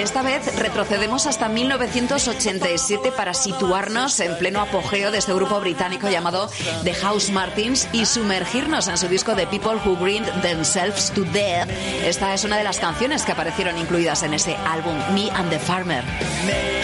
Esta vez retrocedemos hasta 1987 para situarnos en pleno apogeo de este grupo británico llamado The Housemartins y sumergirnos en su disco The People Who Grind Themselves to Death. Esta es una de las canciones que aparecieron incluidas en ese álbum Me and the Farmer.